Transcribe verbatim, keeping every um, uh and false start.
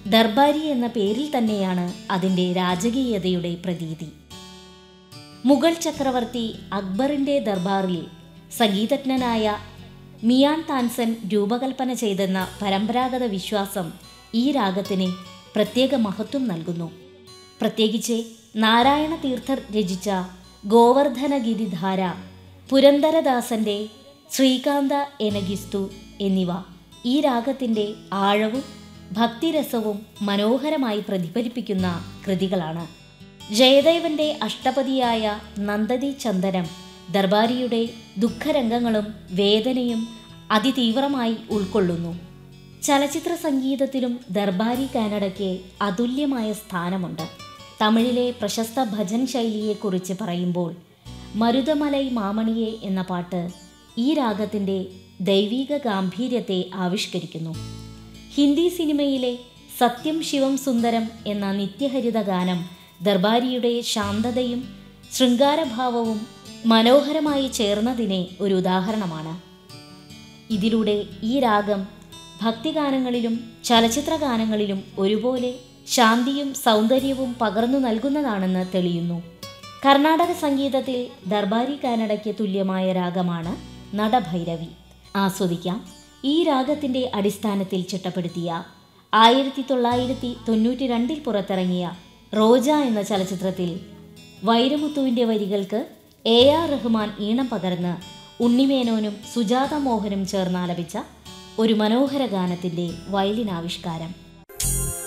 ദർബാരി എന്ന പേരിൽ തന്നെയാണ് അതിൻ്റെ രാജകീയതയുടെ പ്രതീതി. മുഗൾ ചക്രവർത്തി അക്ബറിൻ്റെ ദർബാറിൽ സംഗീതജ്ഞനായ മിയാൻ താൻസൻ രൂപകൽപ്പന ചെയ്തെന്ന പരമ്പരാഗത വിശ്വാസം ഈ രാഗത്തിന് പ്രത്യേക മഹത്വം നൽകുന്നു. പ്രത്യേകിച്ച് നാരായണ തീർത്ഥർ രചിച്ച ഗോവർദ്ധനഗിരിധാര, പുരന്ദരദാസൻ്റെ ശ്രീകാന്ത എനഗിസ്തു എന്നിവ ഈ രാഗത്തിൻ്റെ ആഴവും ഭക്തിരസവും മനോഹരമായി പ്രതിഫലിപ്പിക്കുന്ന കൃതികളാണ്. ജയദേവന്റെ അഷ്ടപതിയായ നന്ദതി ചന്ദനം ദർബാരിയുടെ ദുഃഖരംഗങ്ങളും വേദനയും അതിതീവ്രമായി ഉൾക്കൊള്ളുന്നു. ചലച്ചിത്ര സംഗീതത്തിലും ദർബാരി കാനഡയ്ക്ക് അതുല്യമായ സ്ഥാനമുണ്ട്. തമിഴിലെ പ്രശസ്ത ഭജൻ ശൈലിയെക്കുറിച്ച് പറയുമ്പോൾ മരുതമലൈ മാമണിയെ എന്ന പാട്ട് ഈ രാഗത്തിൻ്റെ ദൈവിക ഗാംഭീര്യത്തെ ആവിഷ്കരിക്കുന്നു. ഹിന്ദി സിനിമയിലെ സത്യം ശിവം സുന്ദരം എന്ന നിത്യഹരിത ഗാനം ദർബാരിയുടെ ശാന്തതയും ശൃംഗാരഭാവവും മനോഹരമായി ചേർന്നതിന് ഒരു ഉദാഹരണമാണ്. ഇതിലൂടെ ഈ രാഗം ഭക്തിഗാനങ്ങളിലും ചലച്ചിത്ര ഗാനങ്ങളിലും ഒരുപോലെ ശാന്തിയും സൗന്ദര്യവും പകർന്നു നൽകുന്നതാണെന്ന് തെളിയുന്നു. കർണാടക സംഗീതത്തിൽ ദർബാരി കാനഡയ്ക്ക് തുല്യമായ രാഗമാണ് നടഭൈരവി. ആസ്വദിക്കാം ഈ രാഗത്തിൻ്റെ അടിസ്ഥാനത്തിൽ ചിട്ടപ്പെടുത്തിയ ആയിരത്തി തൊള്ളായിരത്തി തൊണ്ണൂറ്റി രണ്ടിൽ പുറത്തിറങ്ങിയ റോജ എന്ന ചലച്ചിത്രത്തിൽ വൈരമുത്തുവിൻ്റെ വരികൾക്ക് എ ആർ റഹ്മാൻ ഈണം പകർന്ന് ഉണ്ണിമേനോനും സുജാത മോഹനും ചേർന്നാലപിച്ച ഒരു മനോഹര ഗാനത്തിൻ്റെ വയലിൻ ആവിഷ്കാരം.